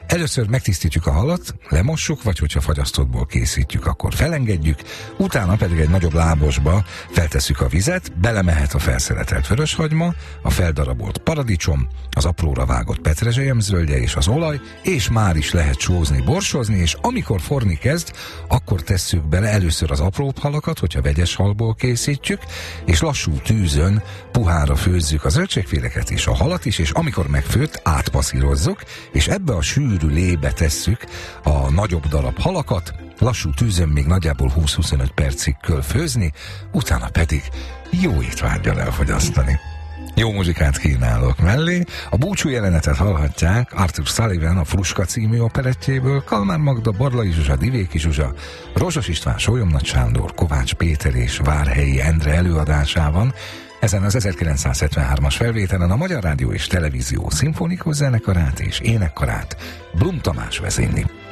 Először megtisztítjuk a halat, lemossuk, vagy hogyha fagyasztottból készítjük, akkor felengedjük, utána pedig egy nagyobb lábosba feltesszük a vizet, belemehet a felszeletelt vöröshagyma, a feldarabolt paradicsom, az apróra vágott petrezselyemzöldje és az olaj, és már is lehet sózni, borsozni, és amikor forni kezd, akkor tesszük bele először az apróbb halakat, hogyha vegyes halból készítjük, és lassú tűzön puhára főzzük a zöldségféleket és a halat is, és amikor megfőtt, átpasszírozzuk, és ebbe a sűrű lébe tesszük a nagyobb darab halakat, lassú tűzön még nagyjából 20-25 percig kell főzni, utána pedig jó étvággyal elfogyasztani. Jó muzsikát kínálok mellé. A búcsú jelenetet hallhatják Arthur Sullivan a Fruska című operettjéből, Kalmár Magda, Barlai Zsuzsa, Divéki Zsuzsa, Rozsos István, Sólyom-Nagy Sándor, Kovács Péter és Várhelyi Endre előadásában. Ezen az 1973-as felvételen a Magyar Rádió és Televízió szimfonikus zenekarát és énekkarát Blum Tamás vezényli.